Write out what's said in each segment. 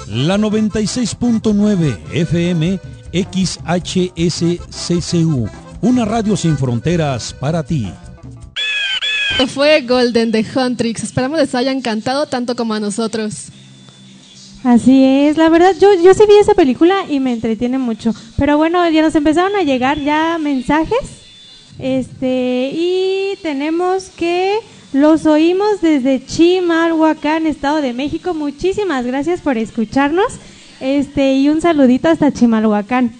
La 96.9 FM XHSCCU, una radio sin fronteras para ti. Fue Golden de Huntrix. Esperamos les haya encantado tanto como a nosotros. Así es, la verdad yo sí vi esa película y me entretiene mucho. Pero bueno, ya nos empezaron a llegar ya mensajes. Y tenemos que los oímos desde Chimalhuacán, Estado de México. Muchísimas gracias por escucharnos. Y un saludito hasta Chimalhuacán.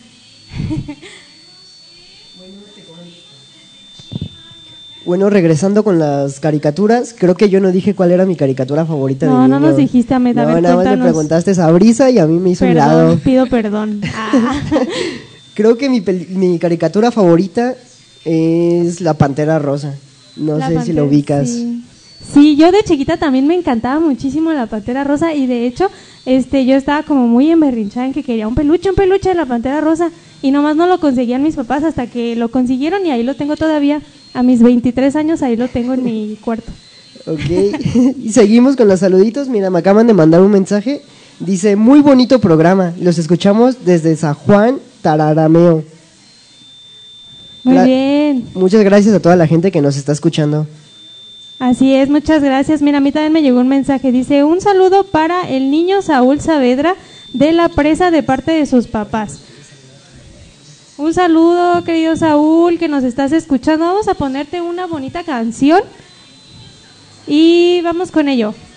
Bueno, regresando con las caricaturas, creo que yo no dije cuál era mi caricatura favorita de niño. No nos dijiste, Ahmed. A ver, nada más me preguntaste Sabrisa y a mí me hizo un lado. Pido perdón. Creo que mi caricatura favorita es La Pantera Rosa. No sé si lo ubicas. Sí, yo de chiquita también me encantaba muchísimo La Pantera Rosa y de hecho yo estaba como muy emberrinchada en que quería un peluche de La Pantera Rosa y nomás no lo conseguían mis papás hasta que lo consiguieron y ahí lo tengo todavía. A mis 23 años ahí lo tengo en mi cuarto. Ok, y seguimos con los saluditos. Mira, me acaban de mandar un mensaje. Dice, muy bonito programa, los escuchamos desde San Juan, Tararameo. Muy bien. Muchas gracias a toda la gente que nos está escuchando. Así es, muchas gracias. Mira, a mí también me llegó un mensaje. Dice, un saludo para el niño Saúl Saavedra de La Presa de parte de sus papás. Un saludo, querido Saúl, que nos estás escuchando. Vamos a ponerte una bonita canción y vamos con ello.